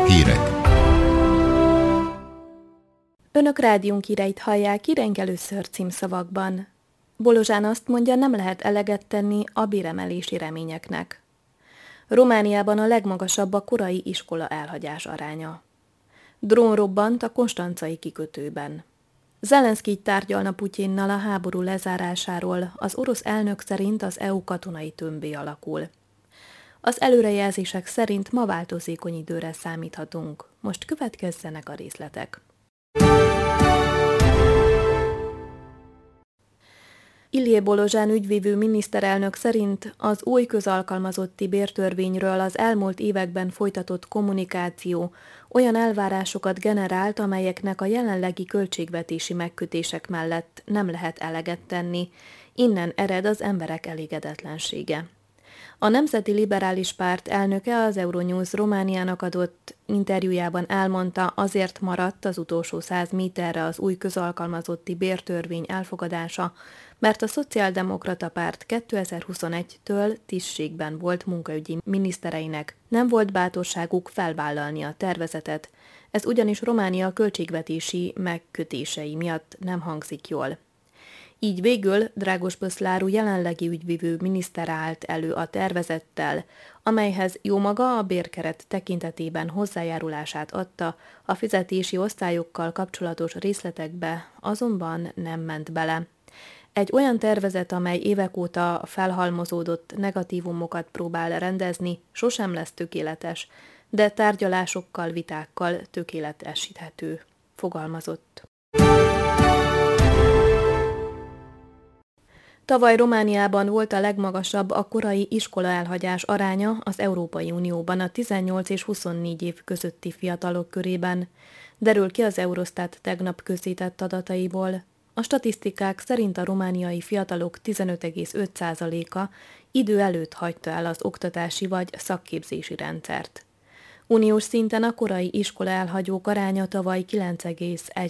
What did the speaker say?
Hírek. Önök rádiónk híreit hallják először címszavakban. Bolozsán azt mondja, nem lehet eleget tenni a béremelési reményeknek. Romániában a legmagasabb a korai iskola elhagyás aránya. Drón robbant a konstancai kikötőben. Zelenszky tárgyalna Putyinnal a háború lezárásáról, az orosz elnök szerint az EU katonai tömbbé alakul. Az előrejelzések szerint ma változékony időre számíthatunk. Most következzenek a részletek. Ilie Bolozsán ügyvívő miniszterelnök szerint az új közalkalmazotti bértörvényről az elmúlt években folytatott kommunikáció olyan elvárásokat generált, amelyeknek a jelenlegi költségvetési megkötések mellett nem lehet eleget tenni, innen ered az emberek elégedetlensége. A Nemzeti Liberális Párt elnöke az Euronews Romániának adott interjújában elmondta, azért maradt az utolsó 100 méterre az új közalkalmazotti bértörvény elfogadása, mert a Szociáldemokrata Párt 2021-től tisztségben volt munkaügyi minisztereinek. Nem volt bátorságuk felvállalni a tervezetet, ez ugyanis Románia költségvetési megkötései miatt nem hangzik jól. Így végül Dragos Boszláru jelenlegi ügyvivő miniszter állt elő a tervezettel, amelyhez jómaga a bérkeret tekintetében hozzájárulását adta, a fizetési osztályokkal kapcsolatos részletekbe azonban nem ment bele. Egy olyan tervezet, amely évek óta felhalmozódott negatívumokat próbál rendezni, sosem lesz tökéletes, de tárgyalásokkal, vitákkal tökéletesíthető, fogalmazott. Tavaly Romániában volt a legmagasabb a korai iskola elhagyás aránya az Európai Unióban a 18 és 24 év közötti fiatalok körében, derül ki az Eurostat tegnap közzétett adataiból. A statisztikák szerint a romániai fiatalok 15,5%-a idő előtt hagyta el az oktatási vagy szakképzési rendszert. Uniós szinten a korai iskola elhagyók aránya tavaly 9,1